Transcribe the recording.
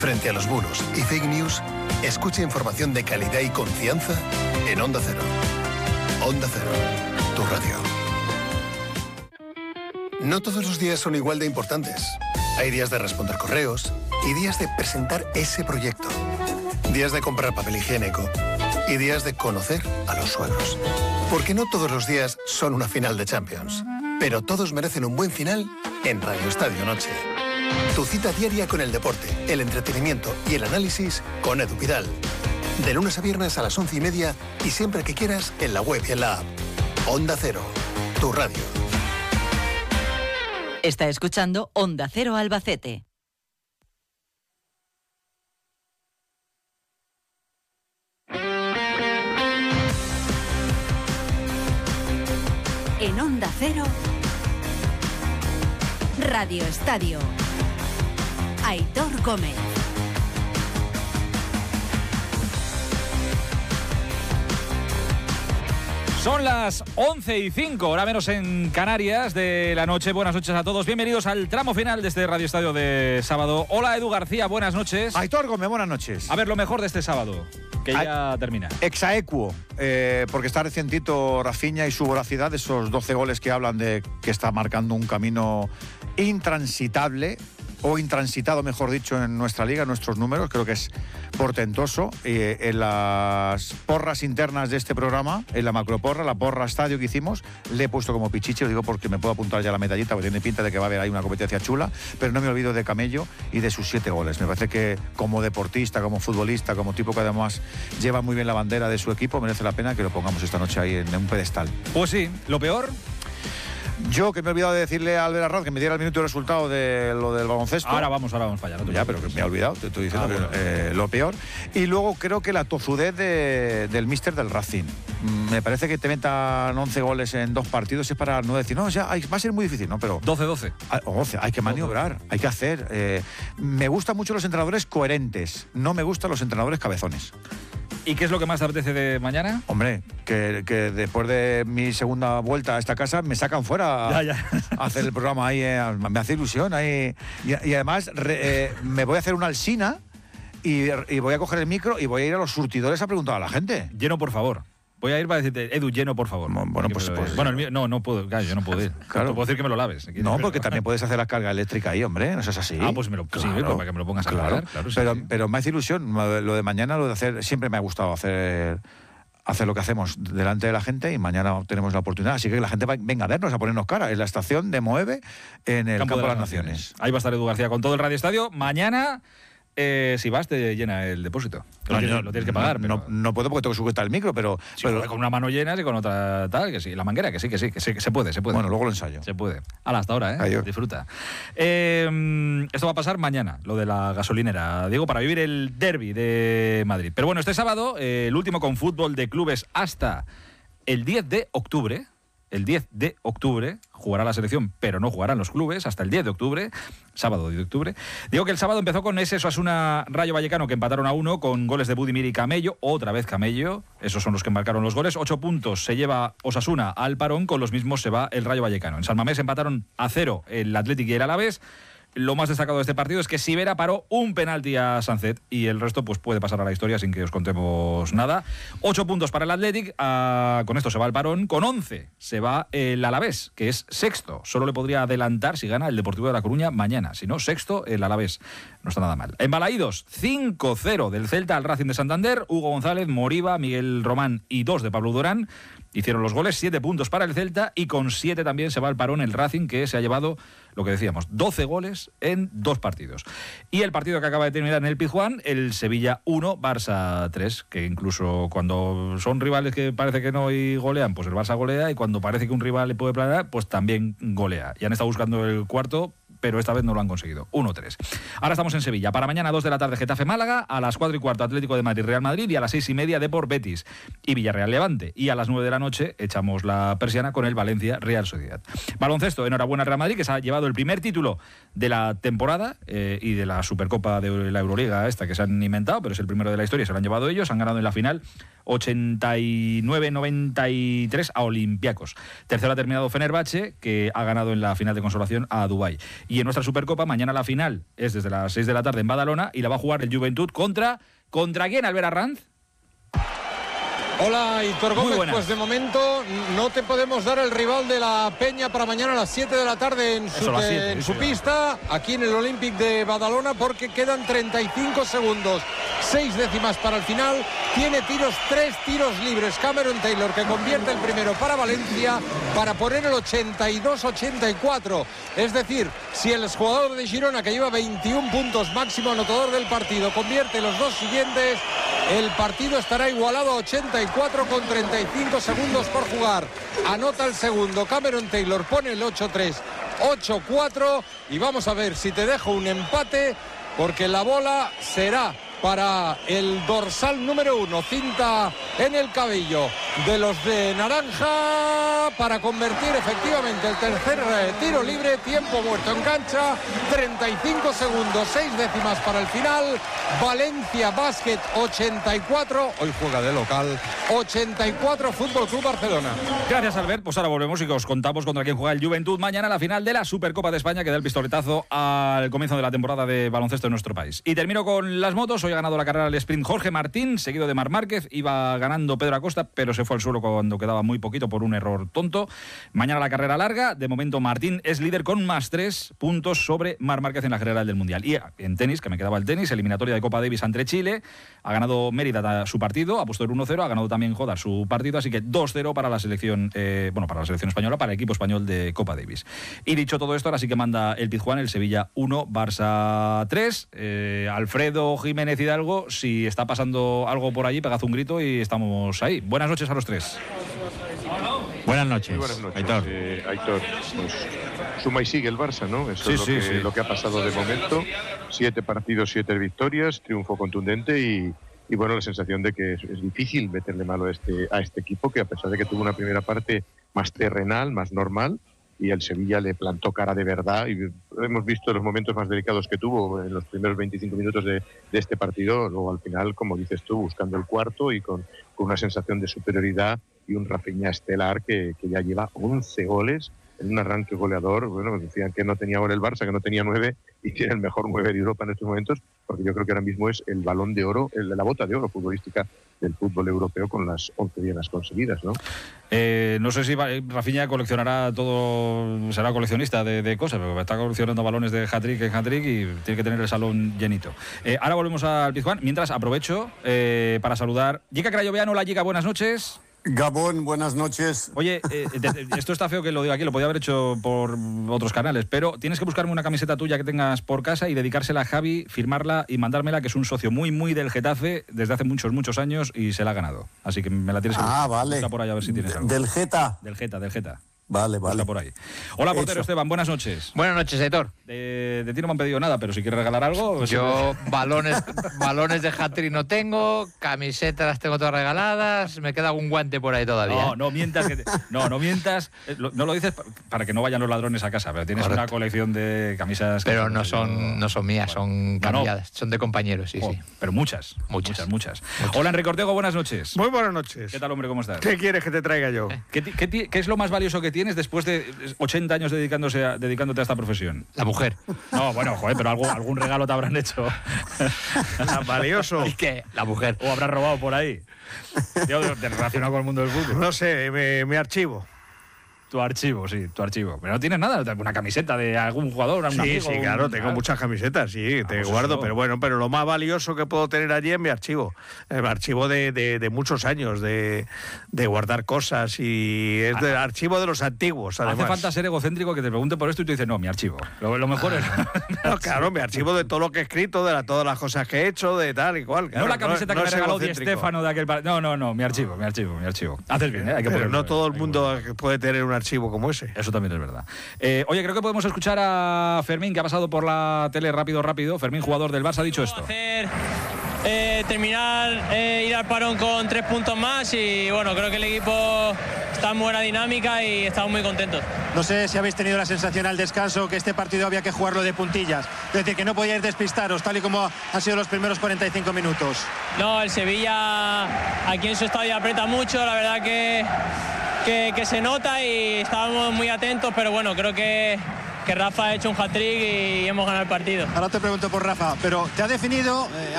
Frente a los bulos y fake news, escucha información de calidad y confianza en Onda Cero. Onda Cero, tu radio. No todos los días son igual de importantes. Hay días de responder correos y días de presentar ese proyecto. Días de comprar papel higiénico y días de conocer a los suegros. Porque no todos los días son una final de Champions, pero todos merecen un buen final en Radio Estadio Noche. Tu cita diaria con el deporte, el entretenimiento y el análisis con Edu Pidal. De lunes a viernes a las 11:30 y siempre que quieras en la web y en la app. Onda Cero, tu radio. Está escuchando Onda Cero Albacete. En Onda Cero, Radio Estadio. Aitor Gómez. Son las 11:05, hora menos en Canarias de la noche. Buenas noches a todos. Bienvenidos al tramo final de este Radio Estadio de sábado. Hola, Edu García, buenas noches. Aitor Gómez, buenas noches. A ver, lo mejor de este sábado, que ya termina. Exaequo, porque está recientito Rafinha y su voracidad, esos 12 goles que hablan de que está marcando un camino intransitable, o intransitado, mejor dicho, en nuestra liga, en nuestros números. Creo que es portentoso. En las porras internas de este programa, en la macroporra, la porra estadio que hicimos, le he puesto como pichichi, lo digo porque me puedo apuntar ya la medallita, porque tiene pinta de que va a haber ahí una competencia chula, pero no me olvido de Camello y de sus 7 goles. Me parece que como deportista, como futbolista, como tipo que además lleva muy bien la bandera de su equipo, merece la pena que lo pongamos esta noche ahí en un pedestal. Pues sí, lo peor... Yo, que me he olvidado de decirle a Albert Arranz que me diera el minuto de resultado de lo del baloncesto. Ahora vamos para allá. No ya, pero que me he olvidado, te estoy diciendo lo peor. Y luego creo que la tozudez del míster del Racing. Me parece que te metan 11 goles en 2 partidos es para no decir, no, ya va a ser muy difícil, ¿no? Pero 12. 11, hay que maniobrar, hay que hacer. Me gustan mucho los entrenadores coherentes, no me gustan los entrenadores cabezones. ¿Y qué es lo que más te apetece de mañana? Hombre, que después de mi segunda vuelta a esta casa me sacan fuera a hacer el programa ahí. Me hace ilusión ahí. Y además me voy a hacer una alsina y voy a coger el micro y voy a ir a los surtidores a preguntar a la gente. Lleno, por favor. Voy a ir para decirte, Edu, lleno, por favor. Bueno, pues bueno, el mío, no puedo, claro, yo no puedo ir. Claro. Te puedo decir que me lo laves. No, porque también puedes hacer la carga eléctrica ahí, hombre, no es así. Ah, pues claro. Sí, para que me lo pongas a cargar. Claro, pero me hace ilusión, lo de mañana, lo de hacer, siempre me ha gustado hacer lo que hacemos delante de la gente y mañana tenemos la oportunidad. Así que la gente venga a vernos, a ponernos cara. En la estación de Moeve, en el Campo de las Naciones. Ahí va a estar Edu García con todo el Radio Estadio. Mañana... si vas, te llena el depósito. Lo tienes que pagar. No puedo porque tengo que sujetar el micro, pero con una mano llena y con otra tal, que sí. La manguera, que sí, se puede. Bueno, luego lo ensayo. Se puede. Hasta ahora, Adiós. Disfruta. Esto va a pasar mañana, lo de la gasolinera, Diego, para vivir el derbi de Madrid. Pero bueno, este sábado, el último con fútbol de clubes hasta el 10 de octubre. El 10 de octubre jugará la selección, pero no jugarán los clubes hasta el 10 de octubre, sábado 10 de octubre. Digo que el sábado empezó con ese Osasuna Rayo Vallecano, que empataron a 1 con goles de Budimir y Camello, otra vez Camello, esos son los que marcaron los goles. 8 puntos se lleva Osasuna al parón, con los mismos se va el Rayo Vallecano. En San Mamés empataron a 0 el Athletic y el Alavés. Lo más destacado de este partido es que Sivera paró un penalti a Sancet y el resto pues puede pasar a la historia sin que os contemos nada. 8 puntos para el Athletic, con esto se va el parón. Con 11 se va el Alavés, que es sexto. Solo le podría adelantar si gana el Deportivo de La Coruña mañana. Si no, sexto el Alavés. No está nada mal. En Balaídos, 5-0 del Celta al Racing de Santander. Hugo González, Moriba, Miguel Román y 2 de Pablo Durán hicieron los goles. 7 puntos para el Celta y con 7 también se va al parón el Racing, que se ha llevado, lo que decíamos, 12 goles en 2 partidos. Y el partido que acaba de terminar en el Pizjuán, el Sevilla 1, Barça 3, que incluso cuando son rivales que parece que no y golean, pues el Barça golea, y cuando parece que un rival le puede planear, pues también golea. Y han estado buscando el cuarto, pero esta vez no lo han conseguido. 1-3. Ahora estamos en Sevilla. Para mañana, 2 de la tarde, Getafe-Málaga, a las 4:15 Atlético de Madrid-Real Madrid, y a las 6:30 Depor-Betis y Villarreal-Levante. Y a las 9 de la noche echamos la persiana con el Valencia-Real Sociedad. Baloncesto, enhorabuena Real Madrid, que se ha llevado el primer título de la temporada y de la Supercopa de la Euroliga esta que se han inventado, pero es el primero de la historia, se lo han llevado ellos, han ganado en la final 89-93 a Olympiacos. Tercero ha terminado Fenerbahce, que ha ganado en la final de consolación a Dubái. Y en nuestra Supercopa, mañana la final es desde las 6 de la tarde en Badalona y la va a jugar el Juventud ¿contra quién, Albert Arranz? Hola, Aitor Gómez. Pues de momento no te podemos dar el rival de la Peña para mañana a las 7 de la tarde en su pista, aquí en el Olympic de Badalona, porque quedan 35 segundos, 6 décimas para el final. Tiene 3 tiros libres Cameron Taylor, que convierte el primero para Valencia para poner el 82-84. Es decir, si el jugador de Girona, que lleva 21 puntos, máximo anotador del partido, convierte los 2 siguientes, el partido estará igualado a 84 con 35 segundos por jugar. Anota el segundo Cameron Taylor, pone el 8-3, 8-4 y vamos a ver si te dejo un empate, porque la bola será para el dorsal número 1, cinta en el cabello de los de naranja, para convertir efectivamente el tercer tiro libre. Tiempo muerto en cancha, 35 segundos, 6 décimas para el final. Valencia Basket 84, hoy juega de local, 84 Fútbol Club Barcelona. Gracias, Albert. Pues ahora volvemos y os contamos contra quién juega el Juventud mañana, la final de la Supercopa de España, que da el pistoletazo al comienzo de la temporada de baloncesto en nuestro país. Y termino con las motos. Hoy ha ganado la carrera del sprint Jorge Martín, seguido de Marc Márquez. Iba ganando Pedro Acosta, pero se fue al suelo cuando quedaba muy poquito por un error tonto. Mañana la carrera larga. De momento Martín es líder con +3 puntos sobre Marc Márquez en la general del Mundial. Y en tenis, que me quedaba el tenis, eliminatoria de Copa Davis ante Chile. Ha ganado Mérida su partido, ha puesto el 1-0, ha ganado también Jodar su partido, así que 2-0 para la selección, para la selección española, para el equipo español de Copa Davis. Y dicho todo esto, ahora sí que manda el Pizjuán, el Sevilla 1, Barça 3. Alfredo Jiménez Hidalgo, si está pasando algo por allí, pegad un grito y estamos ahí. Buenas noches a los tres. Buenas noches. Muy buenas noches, Aitor. Pues suma y sigue el Barça, ¿no? Eso es lo que ha pasado de momento. 7 partidos, 7 victorias, triunfo contundente y bueno, la sensación de que es difícil meterle mano a este equipo, que a pesar de que tuvo una primera parte más terrenal, más normal, y el Sevilla le plantó cara de verdad, y hemos visto los momentos más delicados que tuvo en los primeros 25 minutos de este partido, luego al final, como dices tú, buscando el cuarto y con una sensación de superioridad y un Rafinha estelar que ya lleva 11 goles en un arranque goleador. Bueno, decían que no tenía ahora el Barça, que no tenía 9, y tiene el mejor 9 de Europa en estos momentos, porque yo creo que ahora mismo es el balón de oro, la bota de oro futbolística del fútbol europeo, con las 11 dianas conseguidas, ¿no? No sé si Rafinha coleccionará todo, será coleccionista de cosas, porque está coleccionando balones de hat-trick en hat-trick y tiene que tener el salón llenito. Ahora volvemos al Pizjuán. Mientras, aprovecho para saludar Jica Crayoveano. Hola, Jica, buenas noches. Gabón, buenas noches. Oye, esto está feo que lo diga aquí, lo podía haber hecho por otros canales, pero tienes que buscarme una camiseta tuya que tengas por casa y dedicársela a Javi, firmarla y mandármela, que es un socio muy, muy del Getafe desde hace muchos, muchos años y se la ha ganado. Así que me la tienes que buscar. Vale. Busca por ahí a ver si tienes algo. ¿Del Geta? Del Geta. Vale. Está por ahí. Hola, portero Esteban, buenas noches. Buenas noches, Aitor. De ti no me han pedido nada, pero si quieres regalar algo... Yo balones de hat-trick no tengo, camisetas las tengo todas regaladas, me queda algún guante por ahí todavía. No mientas. No mientas. No lo dices para que no vayan los ladrones a casa, pero tienes una colección de camisas... Pero no son mías, son cambiadas, son de compañeros, sí. Pero muchas. Hola, Enrique Ortego, buenas noches. Muy buenas noches. ¿Qué tal, hombre? ¿Cómo estás? ¿Qué quieres que te traiga yo? ¿Qué es lo más valioso que tienes después de 80 años dedicándote a esta profesión? La mujer. No, bueno, joder, pero algún regalo te habrán hecho. ¿Valioso? ¿Y qué? La mujer. O habrás robado por ahí. Yo, relacionado con el mundo del fútbol. No sé, mi archivo. Tu archivo. Pero no tienes nada, una camiseta de algún jugador, un amigo. Sí, claro, tengo muchas camisetas, te pues guardo, eso. pero lo más valioso que puedo tener allí es mi archivo. El archivo de muchos años, de guardar cosas, y es del archivo de los antiguos, además. Hace falta ser egocéntrico que te pregunte por esto y tú dices, no, mi archivo. Lo mejor es... No, claro, mi archivo de todo lo que he escrito, de todas las cosas que he hecho, de tal y cual. Claro, no la camiseta que me regaló Di Stéfano de aquel partido. No, mi archivo. Haces bien, hay que pero no todo el mundo puede tener un archivo como ese. Eso también es verdad. Oye, creo que podemos escuchar a Fermín, que ha pasado por la tele rápido. Fermín, jugador del Barça, ha dicho esto. terminar, ir al parón con 3 puntos más y bueno, creo que el equipo está en buena dinámica y estamos muy contentos. No sé si habéis tenido la sensación al descanso que este partido había que jugarlo de puntillas, es decir, que no podíais despistaros tal y como han sido los primeros 45 minutos. No, el Sevilla aquí en su estadio aprieta mucho, la verdad que se nota y estábamos muy atentos, pero bueno, creo que Rafa ha hecho un hat-trick y hemos ganado el partido. Ahora te pregunto por Rafa, pero ¿te ha definido?